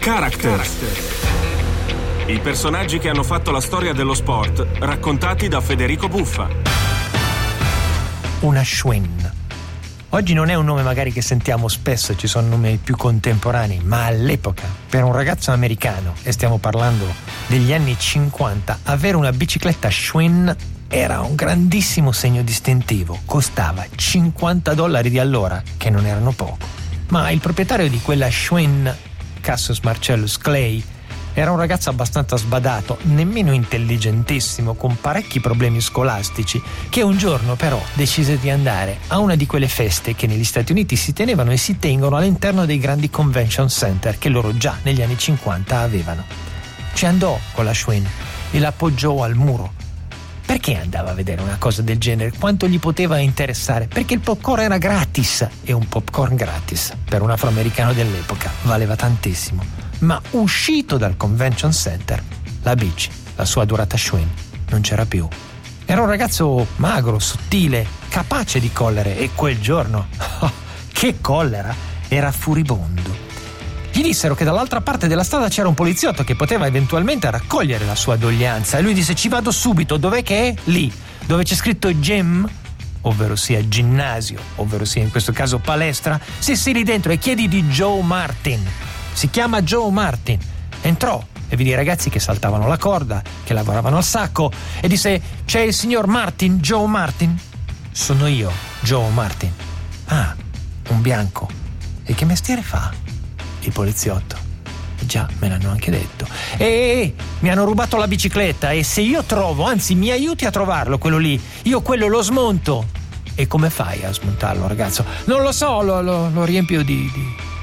Character. I personaggi che hanno fatto la storia dello sport, raccontati da Federico Buffa. Una Schwinn. Oggi non è un nome magari che sentiamo spesso, ci sono nomi più contemporanei, ma all'epoca, per un ragazzo americano, e stiamo parlando degli anni 50, avere una bicicletta Schwinn era un grandissimo segno distintivo. Costava $50 di allora, che non erano poco. Ma il proprietario di quella Schwinn, Cassius Marcellus Clay, era un ragazzo abbastanza sbadato, nemmeno intelligentissimo, con parecchi problemi scolastici, che un giorno però decise di andare a una di quelle feste che negli Stati Uniti si tenevano e si tengono all'interno dei grandi convention center che loro già negli anni 50 avevano. Ci andò con la Schwinn e l'appoggiò al muro. Perché andava a vedere una cosa del genere? Quanto gli poteva interessare? Perché il popcorn era gratis, e un popcorn gratis per un afroamericano dell'epoca valeva tantissimo. Ma uscito dal convention center, la bici, la sua adorata Schwinn, non c'era più. Era un ragazzo magro, sottile, capace di collere, e quel giorno, che collera, era furibondo. Gli dissero che dall'altra parte della strada c'era un poliziotto che poteva eventualmente raccogliere la sua doglianza, e lui disse: ci vado subito. Dov'è che è? Lì, dove c'è scritto gym, ovvero sia ginnasio, ovvero sia in questo caso palestra. Sì, lì dentro, e chiedi di Joe Martin. Si chiama Joe Martin. Entrò e vidi i ragazzi che saltavano la corda, che lavoravano al sacco, e disse: c'è il signor Martin, Joe Martin? Sono io, Joe Martin. Ah, un bianco. E che mestiere fa? Il poliziotto. Già, me l'hanno anche detto. Mi hanno rubato la bicicletta, e se io trovo, anzi mi aiuti a trovarlo quello lì, io quello lo smonto. E come fai a smontarlo, ragazzo? Non lo so, lo riempio di...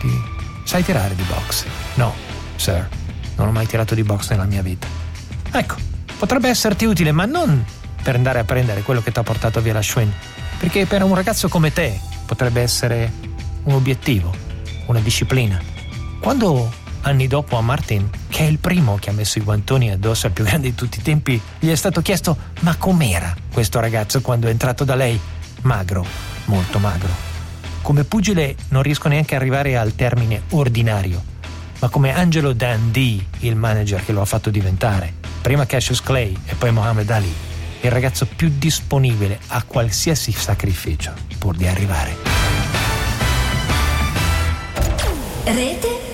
Sai tirare di box? No, sir, non ho mai tirato di box nella mia vita. Ecco, potrebbe esserti utile, ma non per andare a prendere quello che ti ha portato via la Schwinn, perché per un ragazzo come te potrebbe essere un obiettivo, una disciplina. Quando anni dopo a Martin, che è il primo che ha messo i guantoni addosso al più grande di tutti i tempi, gli è stato chiesto: ma com'era questo ragazzo quando è entrato da lei? Magro, molto magro. Come pugile non riesco neanche a arrivare al termine ordinario, ma come Angelo Dundee, il manager che lo ha fatto diventare, prima Cassius Clay e poi Muhammad Ali, il ragazzo più disponibile a qualsiasi sacrificio pur di arrivare. Rete